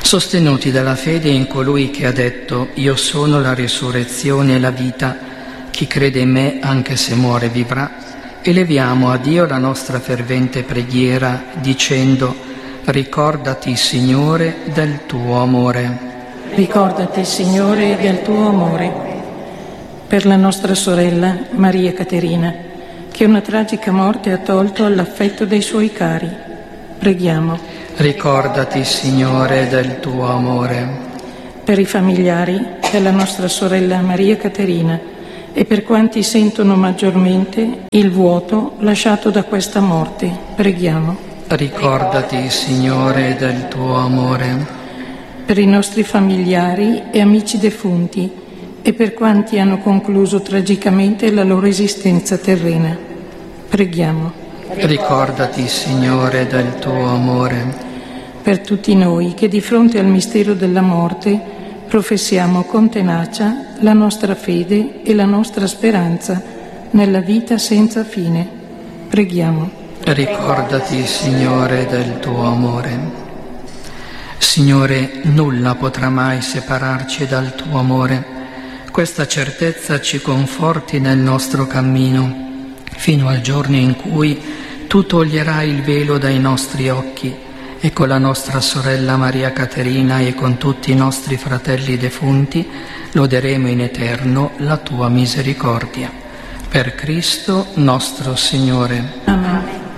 Sostenuti dalla fede in colui che ha detto: io sono la risurrezione e la vita, chi crede in me anche se muore vivrà, eleviamo a Dio la nostra fervente preghiera dicendo: ricordati, Signore, del tuo amore. Ricordati, Signore, del tuo amore. Per la nostra sorella Maria Caterina, che una tragica morte ha tolto all'affetto dei suoi cari, preghiamo. Ricordati, Signore, del tuo amore. Per i familiari della nostra sorella Maria Caterina e per quanti sentono maggiormente il vuoto lasciato da questa morte, preghiamo. Ricordati, Signore, del tuo amore. Per i nostri familiari e amici defunti e per quanti hanno concluso tragicamente la loro esistenza terrena, preghiamo. Ricordati, Signore, del tuo amore. Per tutti noi che di fronte al mistero della morte professiamo con tenacia la nostra fede e la nostra speranza nella vita senza fine, preghiamo. Ricordati, Signore, del tuo amore. Signore, nulla potrà mai separarci dal tuo amore. Questa certezza ci conforti nel nostro cammino, fino al giorno in cui tu toglierai il velo dai nostri occhi e con la nostra sorella Maria Caterina e con tutti i nostri fratelli defunti loderemo in eterno la tua misericordia. Per Cristo nostro Signore. Amen.